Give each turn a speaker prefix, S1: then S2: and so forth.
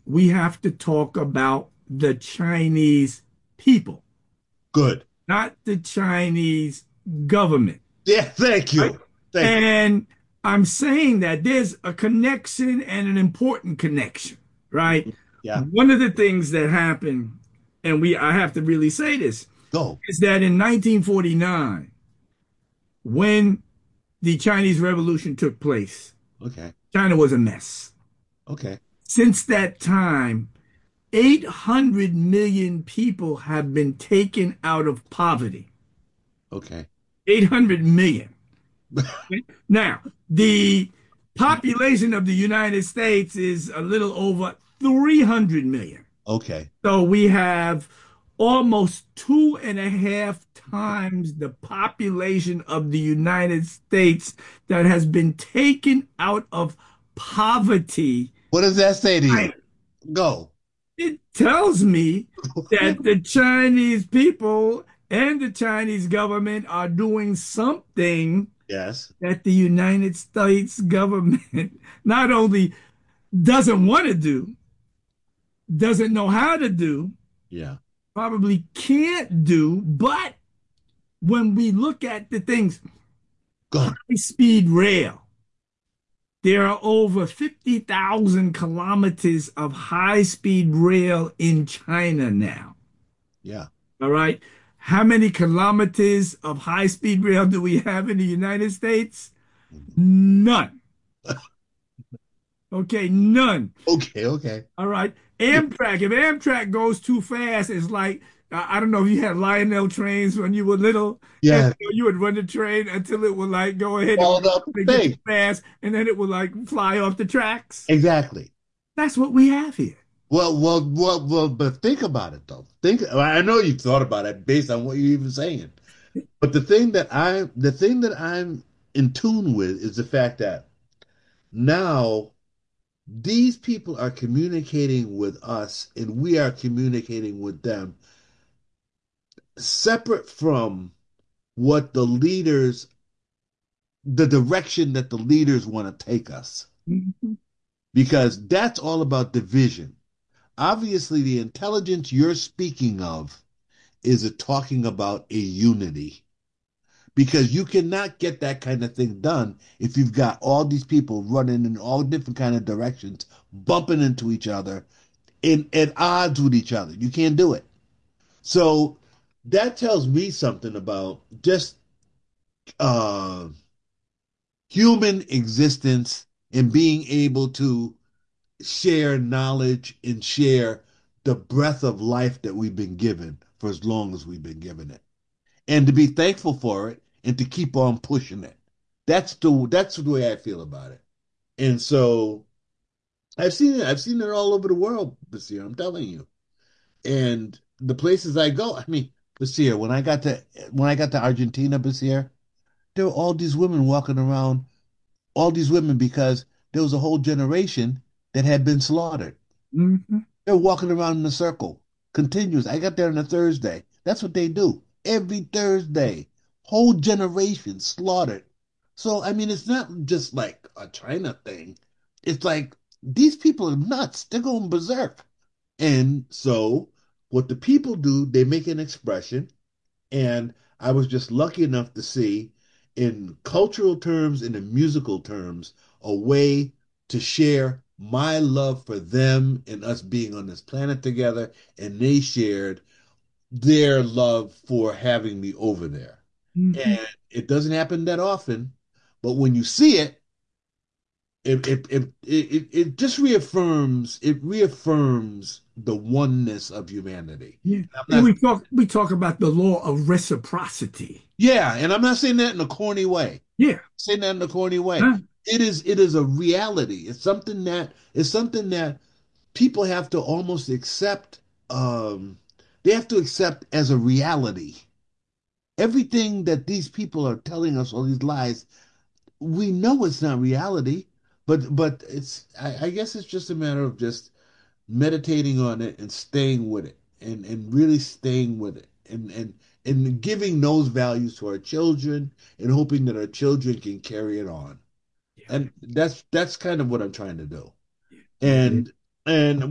S1: we have to talk about the Chinese people,
S2: Good.
S1: not the Chinese government,
S2: Yeah, thank
S1: right?
S2: you. Thank you.
S1: And I'm saying that there's a connection and an important connection, right?
S2: Mhm. Yeah.
S1: One of the things that happened, and I have to really say this,
S2: Go.
S1: is that in 1949, when the Chinese Revolution took place,
S2: Okay.
S1: China was a mess.
S2: Okay.
S1: Since that time, 800 million people have been taken out of poverty.
S2: Okay.
S1: 800 million. Now, the population of the United States is a little over 300 million.
S2: Okay.
S1: So we have almost two and a half times the population of the United States that has been taken out of poverty.
S2: What does that say to you? Go.
S1: It tells me that the Chinese people and the Chinese government are doing something
S2: Yes.
S1: that the United States government not only doesn't want to do, doesn't know how to do,
S2: Yeah.
S1: probably can't do, but when we look at the things,
S2: Go.
S1: high speed rail, there are over 50,000 kilometers of high speed rail in China now.
S2: Yeah.
S1: All right. How many kilometers of high speed rail do we have in the United States?
S2: Mhm.
S1: None. Okay, none.
S2: Okay. Okay.
S1: All right. Amtrak, if Amtrak goes too fast, it's like, I don't know if you had Lionel trains when you were little, and
S2: Yeah.
S1: you would run the train until it would like go ahead and
S2: Followed up
S1: get too
S2: thing.
S1: fast, and then it would like fly off the tracks.
S2: Exactly.
S1: That's what we have here.
S2: Well, but think about it though. I know you've thought about it based on what you're even saying. But the thing that I'm in tune with is the fact that now these people are communicating with us and we are communicating with them separate from what the direction that the leaders want to take us,
S1: Mhm.
S2: because that's all about division. Obviously, the intelligence you're speaking of is talking about a unity, because you cannot get that kind of thing done if you've got all these people running in all different kind of directions, bumping into each other, in at odds with each other. You can't do it. So that tells me something about just uh, human existence and being able to share knowledge and share the breath of life that we've been given for as long as we've been given it, and to be thankful for it and to keep on pushing it. That's the way I feel about it. And so I've seen it all over the world this year, I'm telling you. And the places I go, I mean, this year when I got to Argentina this year, there were all these women walking around, all these women, because there was a whole generation that had been slaughtered.
S1: Mhm.
S2: They're walking around in a circle, continuous. I got there on a Thursday. That's what they do every Thursday. Whole generation slaughtered. So, I mean, it's not just like a China thing. It's like these people are nuts. They're going berserk. And so, what the people do, they make an expression. And I was just lucky enough to see, in cultural terms and in musical terms, a way to share my love for them and us being on this planet together. And they shared their love for having me over there.
S1: Mhm.
S2: And it doesn't happen that often, but when you see it, it just reaffirms the oneness of humanity.
S1: Yeah.
S2: I'm
S1: And
S2: not
S1: we talk about the law of reciprocity.
S2: Yeah, and I'm not saying that in a corny way.
S1: Yeah.
S2: Saying that in a corny way.
S1: Huh?
S2: It is a reality. It's something that people have to almost accept. They have to accept as a reality. Everything that these people are telling us, all these lies, we know it's not reality, but I guess it's just a matter of just meditating on it and staying with it, and really staying with it, and giving those values to our children and hoping that our children can carry it on.
S1: Yeah.
S2: And that's kind of what I'm trying to do.
S1: Yeah.
S2: And and